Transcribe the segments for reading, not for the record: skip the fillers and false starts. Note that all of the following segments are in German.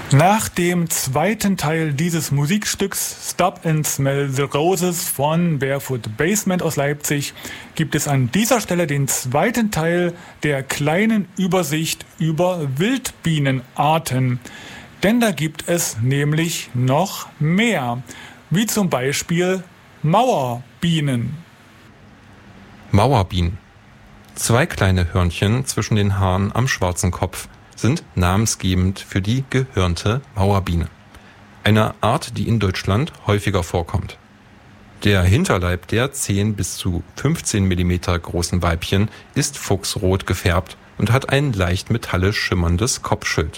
Nach dem zweiten Teil dieses Musikstücks Stop and Smell the Roses von Barefoot Basement aus Leipzig gibt es an dieser Stelle den zweiten Teil der kleinen Übersicht über Wildbienenarten. Denn da gibt es nämlich noch mehr, wie zum Beispiel Mauerbienen. Mauerbienen. 2 kleine Hörnchen zwischen den Haaren am schwarzen Kopf sind namensgebend für die gehörnte Mauerbiene, eine Art, die in Deutschland häufiger vorkommt. Der Hinterleib der 10 bis zu 15 mm großen Weibchen ist fuchsrot gefärbt und hat ein leicht metallisch schimmerndes Kopfschild.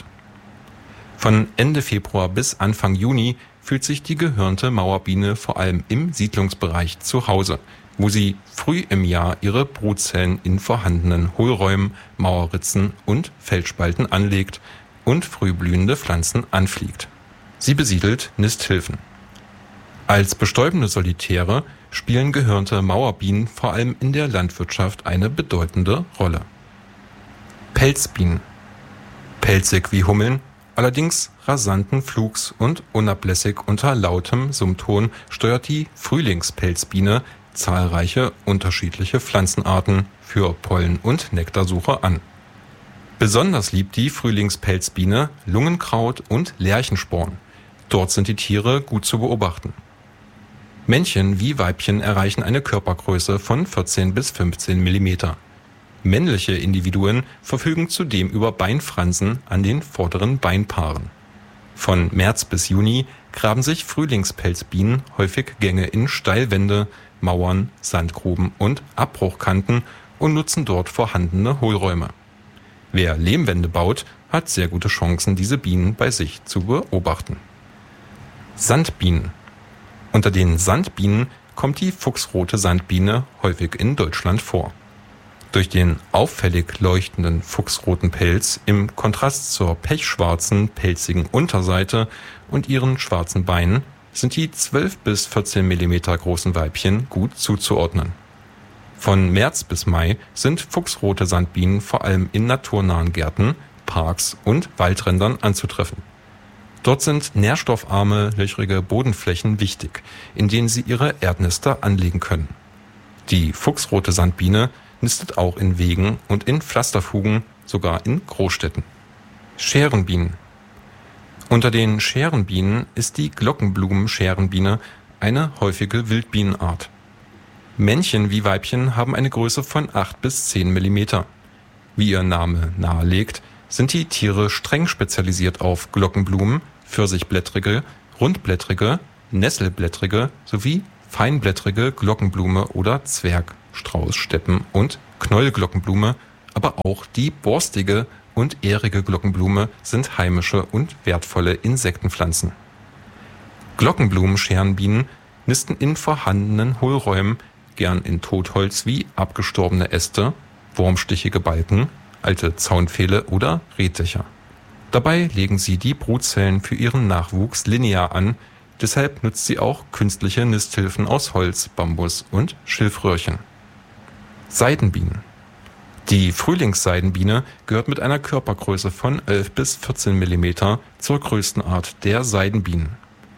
Von Ende Februar bis Anfang Juni fühlt sich die gehörnte Mauerbiene vor allem im Siedlungsbereich zu Hause, wo sie früh im Jahr ihre Brutzellen in vorhandenen Hohlräumen, Mauerritzen und Felsspalten anlegt und frühblühende Pflanzen anfliegt. Sie besiedelt Nisthilfen. Als bestäubende Solitäre spielen gehörnte Mauerbienen vor allem in der Landwirtschaft eine bedeutende Rolle. Pelzbienen. Pelzig wie Hummeln, allerdings rasanten Flugs und unablässig unter lautem Summton steuert die Frühlingspelzbiene zahlreiche unterschiedliche Pflanzenarten für Pollen- und Nektarsuche an. Besonders liebt die Frühlingspelzbiene Lungenkraut und Lerchensporn. Dort sind die Tiere gut zu beobachten. Männchen wie Weibchen erreichen eine Körpergröße von 14 bis 15 mm. Männliche Individuen verfügen zudem über Beinfransen an den vorderen Beinpaaren. Von März bis Juni graben sich Frühlingspelzbienen häufig Gänge in Steilwände, Mauern, Sandgruben und Abbruchkanten und nutzen dort vorhandene Hohlräume. Wer Lehmwände baut, hat sehr gute Chancen, diese Bienen bei sich zu beobachten. Sandbienen. Unter den Sandbienen kommt die fuchsrote Sandbiene häufig in Deutschland vor. Durch den auffällig leuchtenden fuchsroten Pelz im Kontrast zur pechschwarzen, pelzigen Unterseite und ihren schwarzen Beinen sind die 12 bis 14 mm großen Weibchen gut zuzuordnen. Von März bis Mai sind fuchsrote Sandbienen vor allem in naturnahen Gärten, Parks und Waldrändern anzutreffen. Dort sind nährstoffarme, löchrige Bodenflächen wichtig, in denen sie ihre Erdnester anlegen können. Die fuchsrote Sandbiene nistet auch in Wegen und in Pflasterfugen, sogar in Großstädten. Scherenbienen. Unter den Scherenbienen ist die Glockenblumen-Scherenbiene eine häufige Wildbienenart. Männchen wie Weibchen haben eine Größe von 8 bis 10 mm. Wie ihr Name nahelegt, sind die Tiere streng spezialisiert auf Glockenblumen, pfirsichblättrige, rundblättrige, nesselblättrige sowie feinblättrige Glockenblume oder Zwergstraußsteppen- und Knollglockenblume, aber auch die borstige und ährige Glockenblume sind heimische und wertvolle Insektenpflanzen. Glockenblumen-Scherenbienen nisten in vorhandenen Hohlräumen, gern in Totholz wie abgestorbene Äste, wurmstichige Balken, alte Zaunpfähle oder Rehdächer. Dabei legen sie die Brutzellen für ihren Nachwuchs linear an, deshalb nutzt sie auch künstliche Nisthilfen aus Holz, Bambus und Schilfröhrchen. Seidenbienen. Die Frühlingsseidenbiene gehört mit einer Körpergröße von 11 bis 14 mm zur größten Art der Seidenbienen.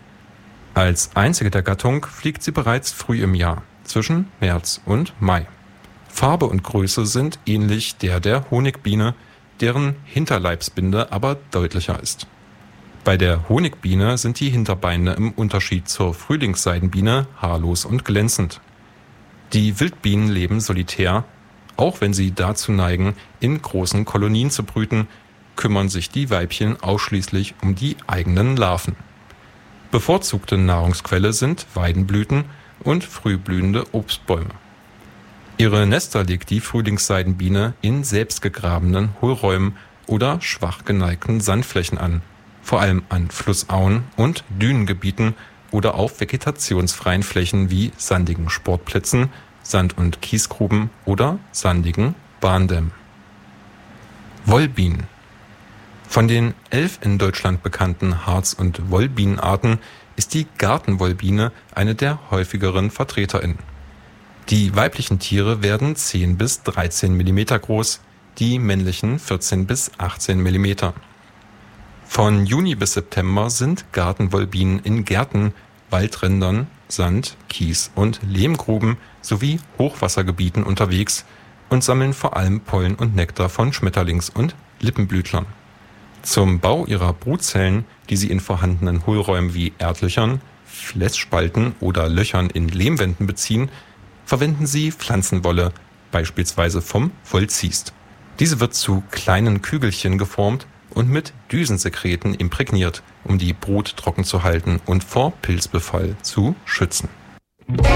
Als einzige der Gattung fliegt sie bereits früh im Jahr, zwischen März und Mai. Farbe und Größe sind ähnlich der Honigbiene, deren Hinterleibsbinde aber deutlicher ist. Bei der Honigbiene sind die Hinterbeine im Unterschied zur Frühlingsseidenbiene haarlos und glänzend. Die Wildbienen leben solitär. Auch wenn sie dazu neigen, in großen Kolonien zu brüten, kümmern sich die Weibchen ausschließlich um die eigenen Larven. Bevorzugte Nahrungsquelle sind Weidenblüten und frühblühende Obstbäume. Ihre Nester legt die Frühlingsseidenbiene in selbstgegrabenen Hohlräumen oder schwach geneigten Sandflächen an, vor allem an Flussauen und Dünengebieten oder auf vegetationsfreien Flächen wie sandigen Sportplätzen, Sand- und Kiesgruben oder sandigen Bahndämmen. Wollbienen. Von den 11 in Deutschland bekannten Harz- und Wollbienenarten ist die Gartenwollbiene eine der häufigeren VertreterInnen. Die weiblichen Tiere werden 10 bis 13 mm groß, die männlichen 14 bis 18 mm. Von Juni bis September sind Gartenwollbienen in Gärten, Waldrändern, Sand-, Kies- und Lehmgruben sowie Hochwassergebieten unterwegs und sammeln vor allem Pollen und Nektar von Schmetterlings- und Lippenblütlern. Zum Bau ihrer Brutzellen, die sie in vorhandenen Hohlräumen wie Erdlöchern, Fläschspalten oder Löchern in Lehmwänden beziehen, verwenden sie Pflanzenwolle, beispielsweise vom Wollziest. Diese wird zu kleinen Kügelchen geformt und mit Düsensekreten imprägniert, um die Brut trocken zu halten und vor Pilzbefall zu schützen.